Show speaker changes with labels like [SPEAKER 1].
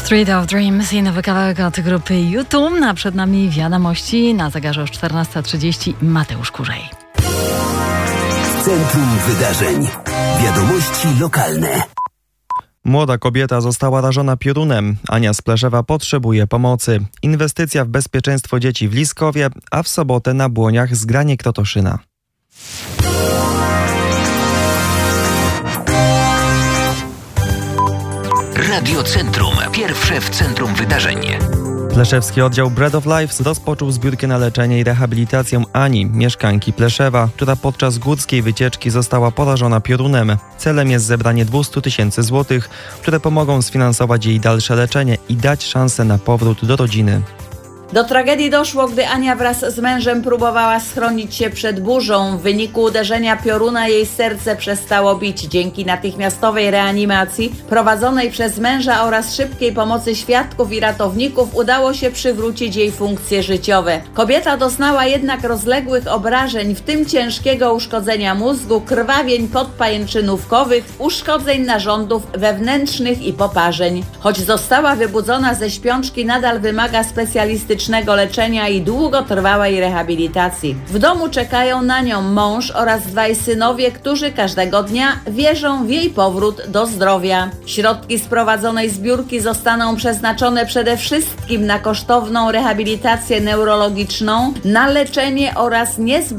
[SPEAKER 1] Street of Dreams i nowy kawałek od grupy YouTube. A przed nami wiadomości na zegarze już 14:30. Mateusz Kurzej.
[SPEAKER 2] Centrum Wydarzeń. Wiadomości lokalne.
[SPEAKER 3] Młoda kobieta została rażona piorunem. Ania z Pleszewa potrzebuje pomocy. Inwestycja w bezpieczeństwo dzieci w Liskowie, a w sobotę na Błoniach zgranie Krotoszyna.
[SPEAKER 2] Radio Centrum. Pierwsze w centrum wydarzeń.
[SPEAKER 3] Pleszewski oddział Bread of Life rozpoczął zbiórkę na leczenie i rehabilitację Ani, mieszkanki Pleszewa, która podczas górskiej wycieczki została porażona piorunem. Celem jest zebranie 200 000 złotych, które pomogą sfinansować jej dalsze leczenie i dać szansę na powrót do rodziny.
[SPEAKER 4] Do tragedii doszło, gdy Ania wraz z mężem próbowała schronić się przed burzą. W wyniku uderzenia pioruna jej serce przestało bić. Dzięki natychmiastowej reanimacji prowadzonej przez męża oraz szybkiej pomocy świadków i ratowników udało się przywrócić jej funkcje życiowe. Kobieta doznała jednak rozległych obrażeń, w tym ciężkiego uszkodzenia mózgu, krwawień podpajęczynówkowych, uszkodzeń narządów wewnętrznych i poparzeń. Choć została wybudzona ze śpiączki, nadal wymaga specjalistycznego leczenia i długotrwałej rehabilitacji. W domu czekają na nią mąż oraz dwaj synowie, którzy każdego dnia wierzą w jej powrót do zdrowia. Środki z prowadzonej zbiórki zostaną przeznaczone przede wszystkim na kosztowną rehabilitację neurologiczną, na leczenie oraz niezbędne